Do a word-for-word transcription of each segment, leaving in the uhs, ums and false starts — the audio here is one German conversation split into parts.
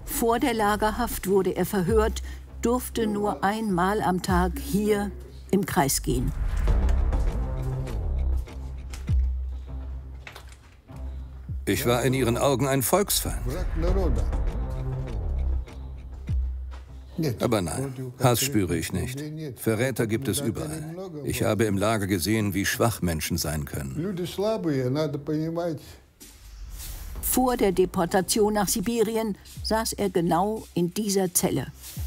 Vor der Lagerhaft wurde er verhört, durfte nur einmal am Tag hier im Kreis gehen. Ich war in ihren Augen ein Volksfeind. Aber nein, Hass spüre ich nicht. Verräter gibt es überall. Ich habe im Lager gesehen, wie schwach Menschen sein können. Vor der Deportation nach Sibirien saß er genau in dieser Zelle.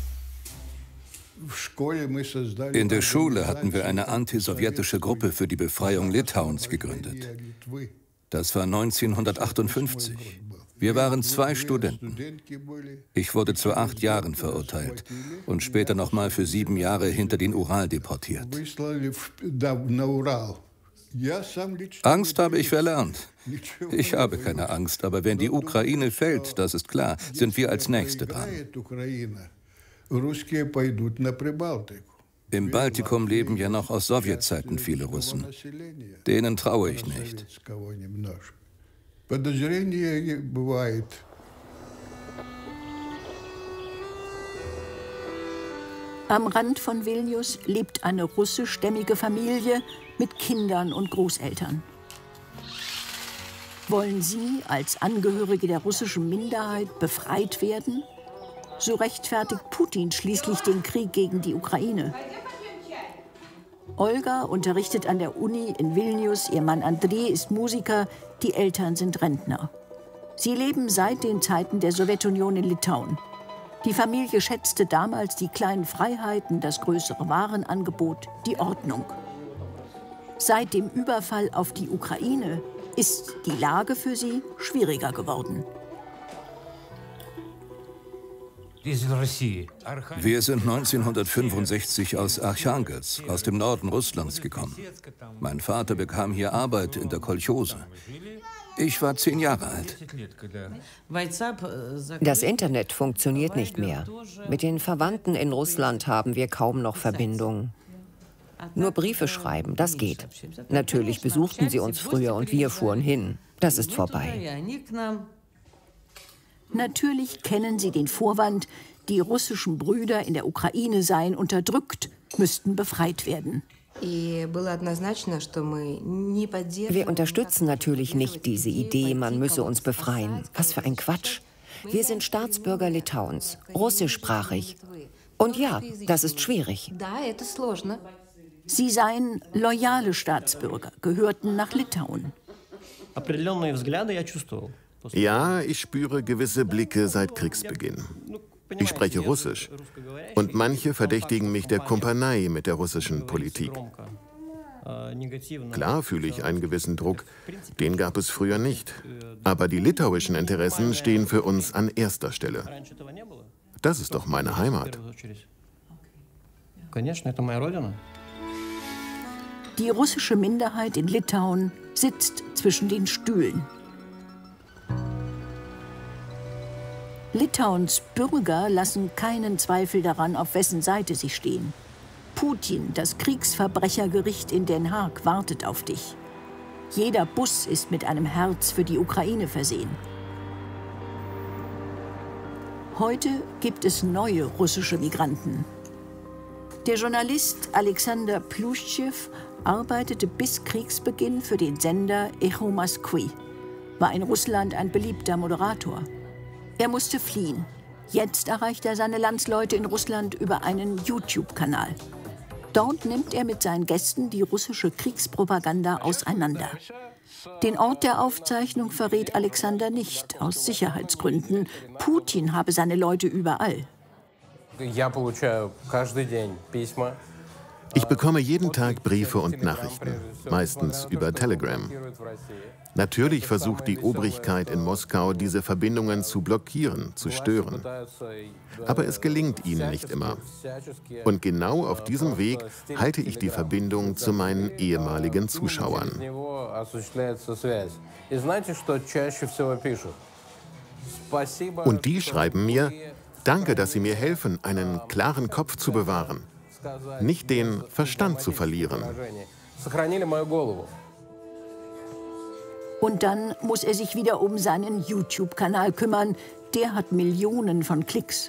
In der Schule hatten wir eine antisowjetische Gruppe für die Befreiung Litauens gegründet. Das war neunzehnhundertachtundfünfzig. Wir waren zwei Studenten. Ich wurde zu acht Jahren verurteilt und später noch mal für sieben Jahre hinter den Ural deportiert. Angst habe ich verlernt. Ich habe keine Angst, aber wenn die Ukraine fällt, das ist klar, sind wir als Nächste dran. Im Baltikum leben ja noch aus Sowjetzeiten viele Russen. Denen traue ich nicht. Am Rand von Vilnius lebt eine russischstämmige Familie mit Kindern und Großeltern. Wollen sie als Angehörige der russischen Minderheit befreit werden? So rechtfertigt Putin schließlich den Krieg gegen die Ukraine. Olga unterrichtet an der Uni in Vilnius, ihr Mann Andrei ist Musiker, die Eltern sind Rentner. Sie leben seit den Zeiten der Sowjetunion in Litauen. Die Familie schätzte damals die kleinen Freiheiten, das größere Warenangebot, die Ordnung. Seit dem Überfall auf die Ukraine ist die Lage für sie schwieriger geworden. Wir sind neunzehnhundertfünfundsechzig aus Archangelsk, aus dem Norden Russlands gekommen. Mein Vater bekam hier Arbeit in der Kolchose. Ich war zehn Jahre alt. Das Internet funktioniert nicht mehr. Mit den Verwandten in Russland haben wir kaum noch Verbindung. Nur Briefe schreiben, das geht. Natürlich besuchten sie uns früher und wir fuhren hin. Das ist vorbei. Natürlich kennen sie den Vorwand, die russischen Brüder in der Ukraine seien unterdrückt, müssten befreit werden. Wir unterstützen natürlich nicht diese Idee, man müsse uns befreien. Was für ein Quatsch. Wir sind Staatsbürger Litauens, russischsprachig. Und ja, das ist schwierig. Sie seien loyale Staatsbürger, gehörten nach Litauen. Ja, ich spüre gewisse Blicke seit Kriegsbeginn. Ich spreche Russisch und manche verdächtigen mich der Kumpanei mit der russischen Politik. Klar fühle ich einen gewissen Druck, den gab es früher nicht. Aber die litauischen Interessen stehen für uns an erster Stelle. Das ist doch meine Heimat. Die russische Minderheit in Litauen sitzt zwischen den Stühlen. Litauens Bürger lassen keinen Zweifel daran, auf wessen Seite sie stehen. Putin, das Kriegsverbrechergericht in Den Haag, wartet auf dich. Jeder Bus ist mit einem Herz für die Ukraine versehen. Heute gibt es neue russische Migranten. Der Journalist Alexander Plustschew arbeitete bis Kriegsbeginn für den Sender Echo Moskwy, war in Russland ein beliebter Moderator. Er musste fliehen. Jetzt erreicht er seine Landsleute in Russland über einen YouTube-Kanal. Dort nimmt er mit seinen Gästen die russische Kriegspropaganda auseinander. Den Ort der Aufzeichnung verrät Alexander nicht, aus Sicherheitsgründen. Putin habe seine Leute überall. Ich bekomme jeden Tag Briefe und Nachrichten, meistens über Telegram. Natürlich versucht die Obrigkeit in Moskau, diese Verbindungen zu blockieren, zu stören. Aber es gelingt ihnen nicht immer. Und genau auf diesem Weg halte ich die Verbindung zu meinen ehemaligen Zuschauern. Und die schreiben mir, danke, dass Sie mir helfen, einen klaren Kopf zu bewahren, nicht den Verstand zu verlieren. Und dann muss er sich wieder um seinen YouTube-Kanal kümmern. Der hat Millionen von Klicks.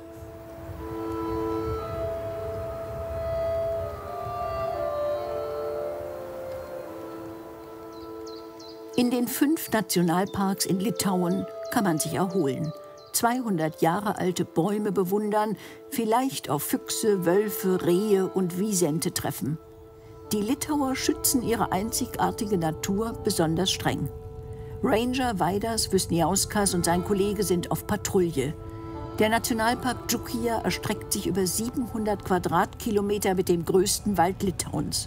In den fünf Nationalparks in Litauen kann man sich erholen. zweihundert Jahre alte Bäume bewundern, vielleicht auf Füchse, Wölfe, Rehe und Wisente treffen. Die Litauer schützen ihre einzigartige Natur besonders streng. Ranger Vaidas Vysniauskas und sein Kollege sind auf Patrouille. Der Nationalpark Dzūkija erstreckt sich über siebenhundert Quadratkilometer mit dem größten Wald Litauens.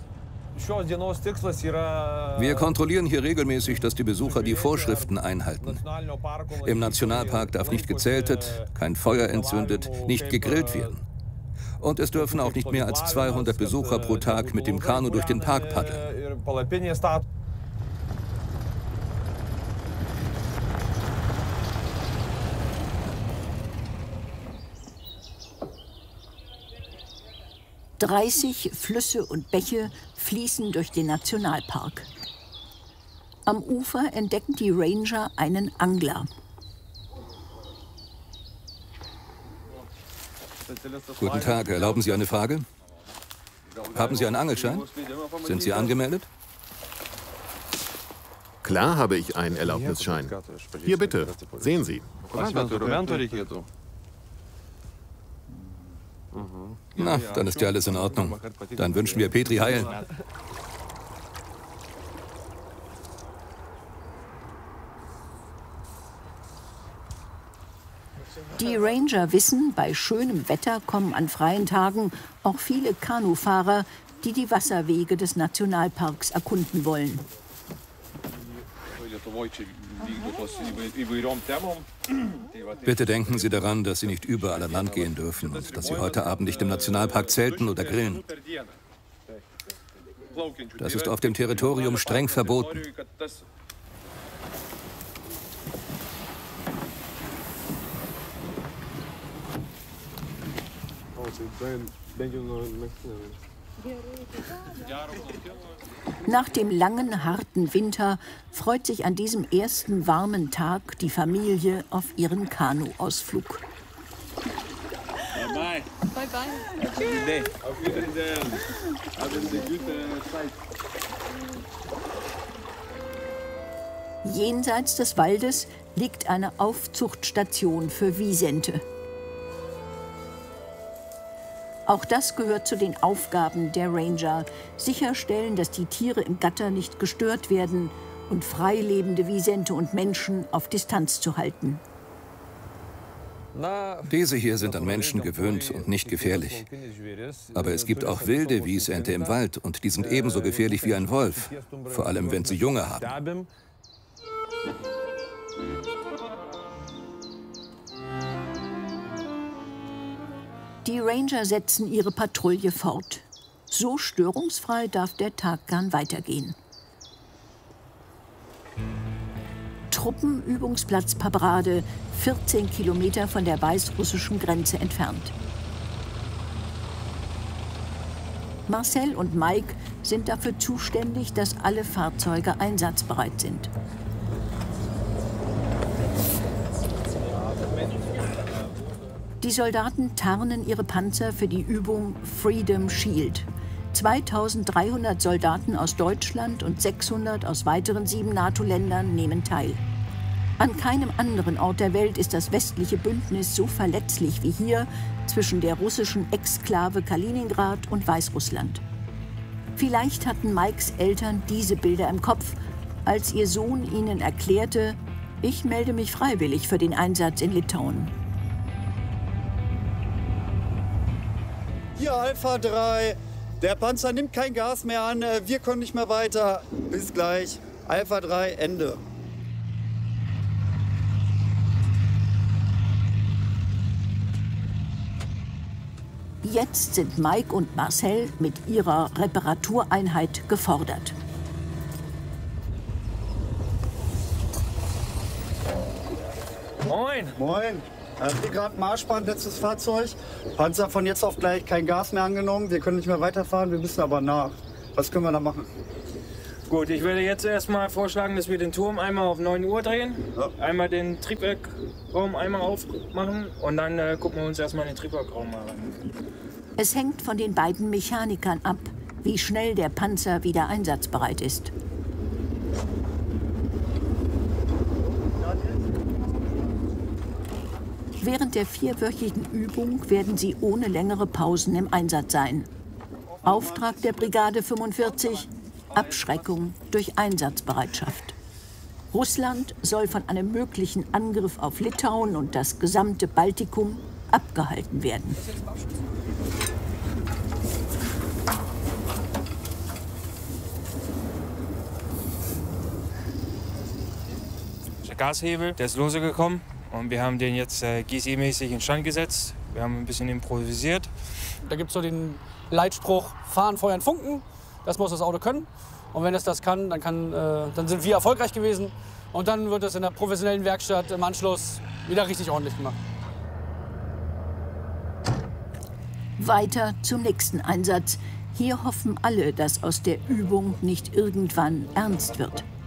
Wir kontrollieren hier regelmäßig, dass die Besucher die Vorschriften einhalten. Im Nationalpark darf nicht gezeltet, kein Feuer entzündet, nicht gegrillt werden. Und es dürfen auch nicht mehr als zweihundert Besucher pro Tag mit dem Kanu durch den Park paddeln. dreißig Flüsse und Bäche fließen durch den Nationalpark. Am Ufer entdecken die Ranger einen Angler. Guten Tag, erlauben Sie eine Frage? Haben Sie einen Angelschein? Sind Sie angemeldet? Klar habe ich einen Erlaubnisschein. Hier bitte, sehen Sie. Na, dann ist ja alles in Ordnung. Dann wünschen wir Petri Heil. Die Ranger wissen, bei schönem Wetter kommen an freien Tagen auch viele Kanufahrer, die die Wasserwege des Nationalparks erkunden wollen. Bitte denken Sie daran, dass Sie nicht überall an Land gehen dürfen und dass Sie heute Abend nicht im Nationalpark zelten oder grillen. Das ist auf dem Territorium streng verboten. Nach dem langen, harten Winter freut sich an diesem ersten warmen Tag die Familie auf ihren Kanuausflug. Bye bye. Bye bye. Auf Wiedersehen. Haben Sie gute Zeit. Jenseits des Waldes liegt eine Aufzuchtstation für Wisente. Auch das gehört zu den Aufgaben der Ranger. Sicherstellen, dass die Tiere im Gatter nicht gestört werden und freilebende Wisente und Menschen auf Distanz zu halten. Diese hier sind an Menschen gewöhnt und nicht gefährlich. Aber es gibt auch wilde Wisente im Wald und die sind ebenso gefährlich wie ein Wolf, vor allem wenn sie Junge haben. Die Ranger setzen ihre Patrouille fort. So störungsfrei darf der Tag gern weitergehen. Truppenübungsplatz Pabrade, vierzehn Kilometer von der weißrussischen Grenze entfernt. Marcel und Mike sind dafür zuständig, dass alle Fahrzeuge einsatzbereit sind. Die Soldaten tarnen ihre Panzer für die Übung Freedom Shield. zweitausenddreihundert Soldaten aus Deutschland und sechshundert aus weiteren sieben NATO-Ländern nehmen teil. An keinem anderen Ort der Welt ist das westliche Bündnis so verletzlich wie hier zwischen der russischen Exklave Kaliningrad und Weißrussland. Vielleicht hatten Mikes Eltern diese Bilder im Kopf, als ihr Sohn ihnen erklärte, ich melde mich freiwillig für den Einsatz in Litauen. Hier Alpha drei, der Panzer nimmt kein Gas mehr an, wir können nicht mehr weiter. Bis gleich. Alpha drei, Ende. Jetzt sind Mike und Marcel mit ihrer Reparatureinheit gefordert. Moin. Moin. Hier gerade Marschbahn, letztes Fahrzeug. Panzer von jetzt auf gleich kein Gas mehr angenommen. Wir können nicht mehr weiterfahren, wir müssen aber nach. Was können wir da machen? Gut, ich würde jetzt erstmal vorschlagen, dass wir den Turm einmal auf neun Uhr drehen, ja. einmal den Triebwerkraum einmal aufmachen und dann äh, gucken wir uns erstmal den Triebwerkraum mal an. Es hängt von den beiden Mechanikern ab, wie schnell der Panzer wieder einsatzbereit ist. Während der vierwöchigen Übung werden sie ohne längere Pausen im Einsatz sein. Auftrag der Brigade fünfundvierzig: Abschreckung durch Einsatzbereitschaft. Russland soll von einem möglichen Angriff auf Litauen und das gesamte Baltikum abgehalten werden. Der Gashebel, der ist lose gekommen und wir haben den jetzt äh, G S E-mäßig instand gesetzt. Wir haben ein bisschen improvisiert. Da gibt es so den Leitspruch, fahren, feuern, funken. Das muss das Auto können. Und wenn es das kann, dann, kann, äh, dann sind wir erfolgreich gewesen. Und dann wird es in der professionellen Werkstatt im Anschluss wieder richtig ordentlich gemacht. Weiter zum nächsten Einsatz. Hier hoffen alle, dass aus der Übung nicht irgendwann ernst wird.